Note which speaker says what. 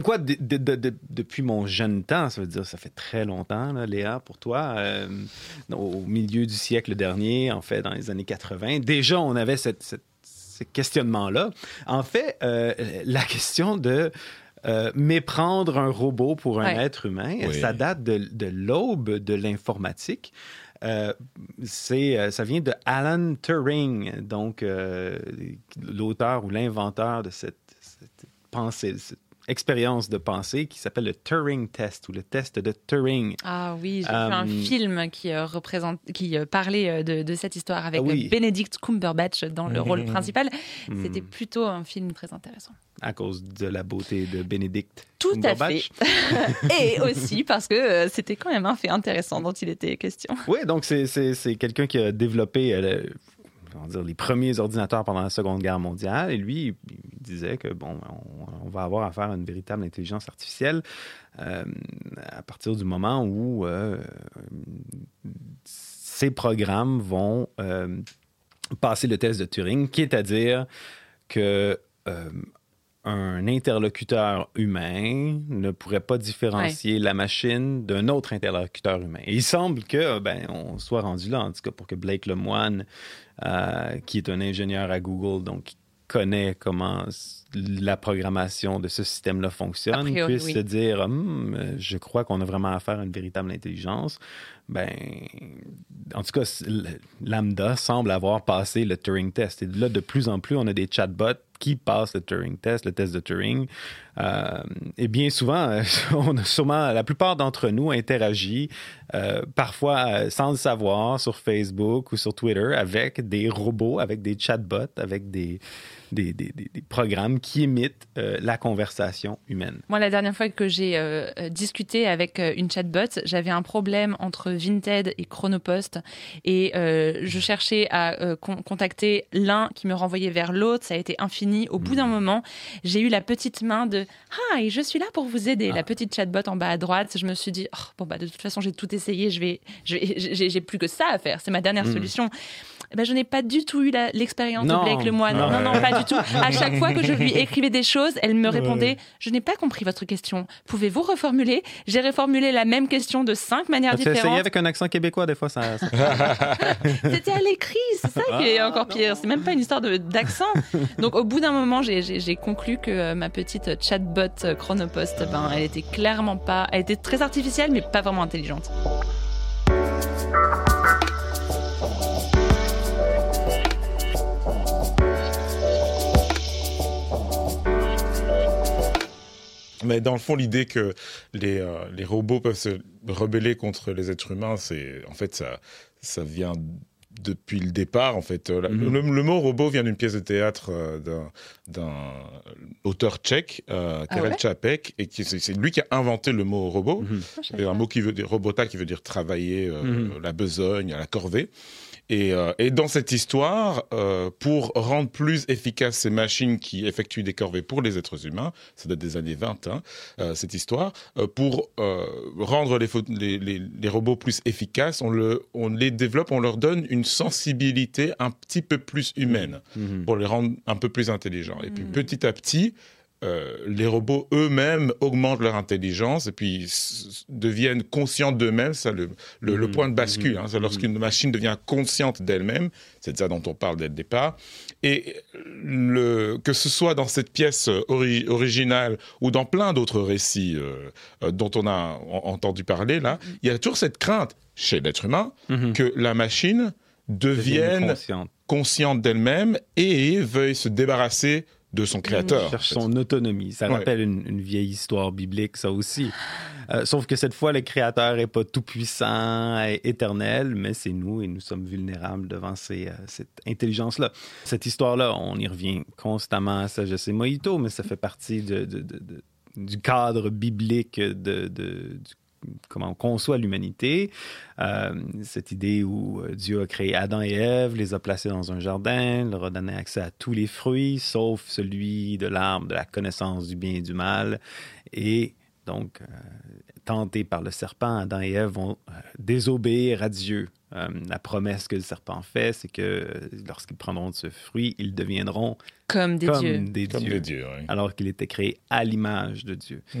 Speaker 1: Quoi, depuis mon jeune temps, ça veut dire ça fait très longtemps, là, Léa, pour toi, au milieu du siècle dernier, en fait, dans les années 80, déjà, on avait ce questionnement-là. En fait, la question de méprendre un robot pour un être humain, ça date de l'aube de l'informatique. Ça vient de Alan Turing, donc l'auteur ou l'inventeur de cette pensée, cette expérience de pensée qui s'appelle le Turing Test ou le test de Turing.
Speaker 2: Ah oui, j'ai vu un film qui parlait de cette histoire avec Benedict Cumberbatch dans le rôle principal. C'était plutôt un film très intéressant.
Speaker 1: À cause de la beauté de Benedict
Speaker 2: Tout
Speaker 1: Cumberbatch.
Speaker 2: à fait. Et aussi parce que c'était quand même un fait intéressant dont il était question.
Speaker 1: Oui, donc c'est quelqu'un qui a développé les premiers ordinateurs pendant la Seconde Guerre mondiale. Et lui, il disait que, on va avoir affaire à une véritable intelligence artificielle à partir du moment où ces programmes vont passer le test de Turing, qui est à dire que un interlocuteur humain ne pourrait pas différencier la machine d'un autre interlocuteur humain. Et il semble que on soit rendu là, en tout cas pour que Blake Lemoine, qui est un ingénieur à Google, donc qui connaît comment la programmation de ce système-là fonctionne, puisse se dire je crois qu'on a vraiment affaire à une véritable intelligence. En tout cas, Lambda semble avoir passé le Turing Test. Et là, de plus en plus, on a des chatbots qui passent le Turing Test, le test de Turing. Et bien souvent, on a sûrement, la plupart d'entre nous interagit, parfois sans le savoir, sur Facebook ou sur Twitter, avec des robots, avec des chatbots, avec des programmes qui imitent la conversation humaine.
Speaker 2: Moi, la dernière fois que j'ai discuté avec une chatbot, j'avais un problème entre Vinted et Chronopost et je cherchais à contacter l'un qui me renvoyait vers l'autre. Ça a été infini. Au bout d'un moment, j'ai eu la petite main de « Hi, je suis là pour vous aider ». La petite chatbot en bas à droite. Je me suis dit de toute façon, j'ai tout essayé. J'ai plus que ça à faire. C'est ma dernière solution. Je n'ai pas du tout eu l'expérience de Blake Lemoine. Non, pas du tout. À chaque fois que je lui écrivais des choses, elle me répondait « Je n'ai pas compris votre question. Pouvez-vous reformuler ?» J'ai reformulé la même question de 5 manières différentes.
Speaker 1: Tu as essayé avec un accent québécois, des fois, ça...
Speaker 2: C'était à l'écrit, c'est ça qui est encore pire. C'est même pas une histoire d'accent. Donc, au bout d'un moment, j'ai conclu que ma petite chatbot Chronopost, elle était clairement pas... Elle était très artificielle, mais pas vraiment intelligente.
Speaker 3: Mais dans le fond, l'idée que les robots peuvent se rebeller contre les êtres humains, ça vient depuis le départ, en fait. Le mot robot vient d'une pièce de théâtre d'un auteur tchèque, Karel Čapek, et c'est lui qui a inventé le mot robot. C'est un mot qui veut dire robota, qui veut dire travailler, la besogne, la corvée. Et dans cette histoire, pour rendre plus efficaces ces machines qui effectuent des corvées pour les êtres humains, ça date des années 20, cette histoire, pour rendre les robots plus efficaces, on les développe, on leur donne une sensibilité un petit peu plus humaine, pour les rendre un peu plus intelligents. Et puis petit à petit, les robots eux-mêmes augmentent leur intelligence et puis deviennent conscients d'eux-mêmes. C'est le point de bascule. C'est lorsqu'une machine devient consciente d'elle-même. C'est de ça dont on parle dès le départ. Et que ce soit dans cette pièce originale ou dans plein d'autres récits dont on a entendu parler, là, il y a toujours cette crainte chez l'être humain que la machine devienne consciente d'elle-même et veuille se débarrasser de son créateur.
Speaker 1: Cherche son autonomie. Ça rappelle une vieille histoire biblique, ça aussi. Sauf que cette fois, le créateur n'est pas tout-puissant, éternel, mais c'est nous, et nous sommes vulnérables devant cette intelligence-là. Cette histoire-là, on y revient constamment à Sagesse et Mojito, mais ça fait partie du cadre biblique du comment on conçoit l'humanité, cette idée où Dieu a créé Adam et Ève, les a placés dans un jardin, leur a donné accès à tous les fruits, sauf celui de l'arbre de la connaissance du bien et du mal, et Donc, tentés par le serpent, Adam et Ève vont désobéir à Dieu. La promesse que le serpent fait, c'est que lorsqu'ils prendront de ce fruit, ils deviendront
Speaker 2: comme des dieux.
Speaker 1: des
Speaker 3: Comme
Speaker 1: dieux,
Speaker 3: des dieux, oui.
Speaker 1: alors qu'il était créé à l'image de Dieu.